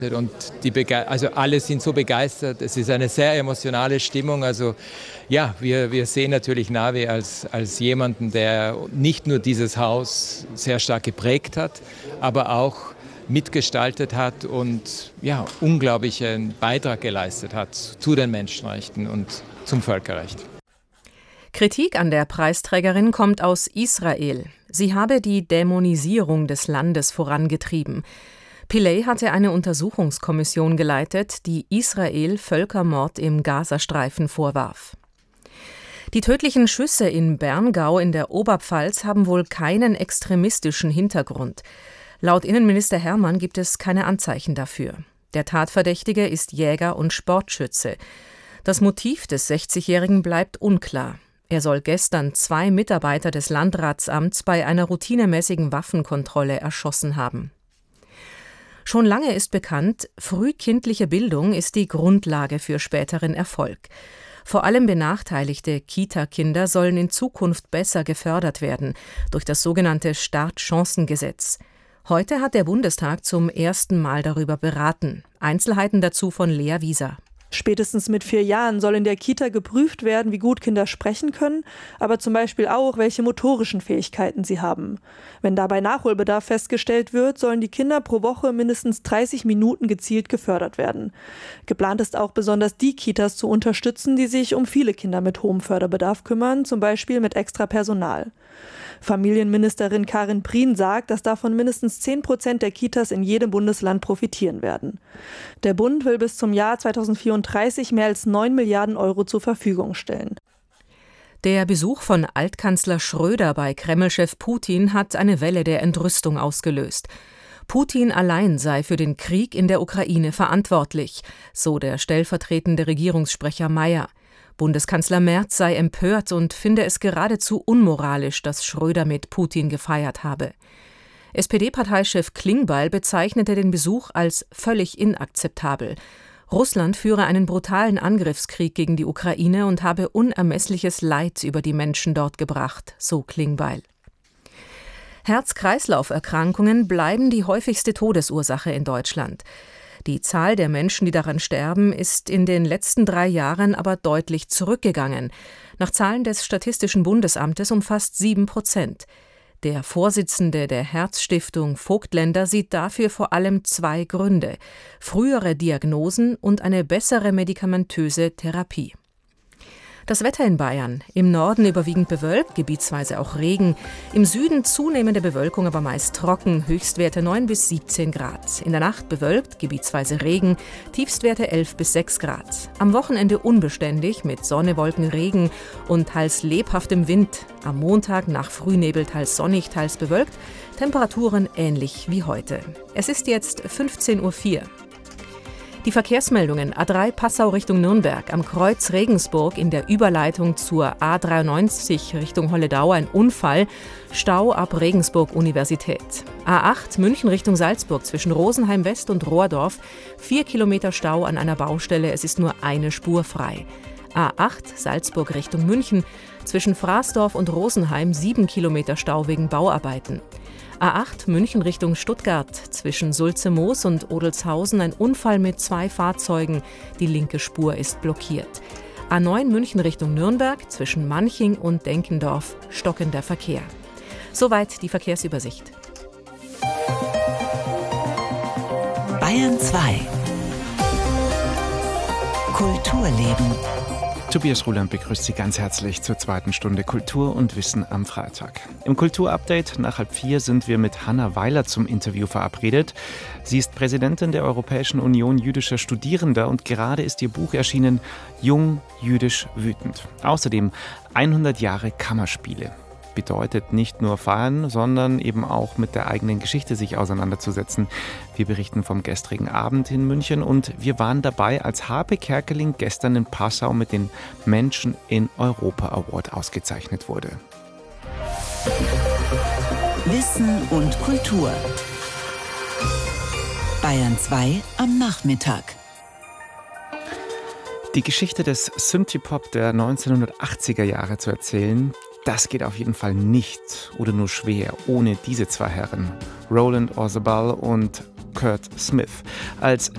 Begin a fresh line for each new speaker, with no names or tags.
Und also alle sind so begeistert. Es ist eine sehr emotionale Stimmung. Also ja, wir sehen natürlich Navi als jemanden, der nicht nur dieses Haus sehr stark geprägt hat, aber auch mitgestaltet hat und ja, unglaublichen Beitrag geleistet hat zu den Menschenrechten und zum Völkerrecht.
Kritik an der Preisträgerin kommt aus Israel. Sie habe die Dämonisierung des Landes vorangetrieben. Pillay hatte eine Untersuchungskommission geleitet, die Israel Völkermord im Gazastreifen vorwarf. Die tödlichen Schüsse in Berngau in der Oberpfalz haben wohl keinen extremistischen Hintergrund. Laut Innenminister Hermann gibt es keine Anzeichen dafür. Der Tatverdächtige ist Jäger und Sportschütze. Das Motiv des 60-Jährigen bleibt unklar. Er soll gestern 2 Mitarbeiter des Landratsamts bei einer routinemäßigen Waffenkontrolle erschossen haben. Schon lange ist bekannt, frühkindliche Bildung ist die Grundlage für späteren Erfolg. Vor allem benachteiligte Kita-Kinder sollen in Zukunft besser gefördert werden durch das sogenannte Startchancengesetz. Heute hat der Bundestag zum ersten Mal darüber beraten. Einzelheiten dazu von Lea Wieser.
Spätestens mit 4 Jahren soll in der Kita geprüft werden, wie gut Kinder sprechen können, aber zum Beispiel auch, welche motorischen Fähigkeiten sie haben. Wenn dabei Nachholbedarf festgestellt wird, sollen die Kinder pro Woche mindestens 30 Minuten gezielt gefördert werden. Geplant ist auch besonders die Kitas zu unterstützen, die sich um viele Kinder mit hohem Förderbedarf kümmern, zum Beispiel mit extra Personal. Familienministerin Karin Prien sagt, dass davon mindestens 10% der Kitas in jedem Bundesland profitieren werden. Der Bund will bis zum Jahr 2034 mehr als 9 Milliarden Euro zur Verfügung stellen.
Der Besuch von Altkanzler Schröder bei Kreml-Chef Putin hat eine Welle der Entrüstung ausgelöst. Putin allein sei für den Krieg in der Ukraine verantwortlich, so der stellvertretende Regierungssprecher Mayer. Bundeskanzler Merz sei empört und finde es geradezu unmoralisch, dass Schröder mit Putin gefeiert habe. SPD-Parteichef Klingbeil bezeichnete den Besuch als völlig inakzeptabel. Russland führe einen brutalen Angriffskrieg gegen die Ukraine und habe unermessliches Leid über die Menschen dort gebracht, so Klingbeil. Herz-Kreislauf-Erkrankungen bleiben die häufigste Todesursache in Deutschland. Die Zahl der Menschen, die daran sterben, ist in den letzten 3 Jahren aber deutlich zurückgegangen. Nach Zahlen des Statistischen Bundesamtes um fast 7%. Der Vorsitzende der Herzstiftung Vogtländer sieht dafür vor allem 2 Gründe: frühere Diagnosen und eine bessere medikamentöse Therapie. Das Wetter in Bayern: Im Norden überwiegend bewölkt, gebietsweise auch Regen. Im Süden zunehmende Bewölkung, aber meist trocken. Höchstwerte 9 bis 17 Grad. In der Nacht bewölkt, gebietsweise Regen. Tiefstwerte 11 bis 6 Grad. Am Wochenende unbeständig mit Sonne, Wolken, Regen und teils lebhaftem Wind. Am Montag nach Frühnebel teils sonnig, teils bewölkt. Temperaturen ähnlich wie heute. Es ist jetzt 15:04 Uhr. Die Verkehrsmeldungen: A3 Passau Richtung Nürnberg, am Kreuz Regensburg in der Überleitung zur A93 Richtung Holledau ein Unfall, Stau ab Regensburg Universität. A8 München Richtung Salzburg zwischen Rosenheim West und Rohrdorf, 4 Kilometer Stau an einer Baustelle, es ist nur eine Spur frei. A8 Salzburg Richtung München zwischen Fraßdorf und Rosenheim 7 Kilometer Stau wegen Bauarbeiten. A8 München Richtung Stuttgart zwischen Sulze-Moos und Odelshausen ein Unfall mit 2 Fahrzeugen. Die linke Spur ist blockiert. A9 München Richtung Nürnberg zwischen Manching und Denkendorf stockender Verkehr. Soweit die Verkehrsübersicht.
Bayern 2 Kulturleben.
Tobias Ruland begrüßt Sie ganz herzlich zur 2. Stunde Kultur und Wissen am Freitag. Im Kulturupdate nach 3:30 sind wir mit Hanna Weiler zum Interview verabredet. Sie ist Präsidentin der Europäischen Union jüdischer Studierender und gerade ist ihr Buch erschienen, Jung, jüdisch, wütend. Außerdem 100 Jahre Kammerspiele. Bedeutet nicht nur feiern, sondern eben auch mit der eigenen Geschichte sich auseinanderzusetzen. Wir berichten vom gestrigen Abend in München und wir waren dabei, als Harpe Kerkeling gestern in Passau mit den Menschen in Europa Award ausgezeichnet wurde.
Wissen und Kultur. Bayern 2 am Nachmittag.
Die Geschichte des Synthie-Pop der 1980er Jahre zu erzählen, das geht auf jeden Fall nicht oder nur schwer ohne diese 2 Herren, Roland Orzabal und Kurt Smith. Als